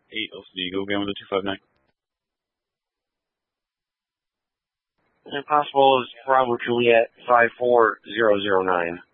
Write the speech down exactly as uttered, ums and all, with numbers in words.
eight L C D. Go again with the two five nine. Impossible is Bravo Juliet five four zero zero nine.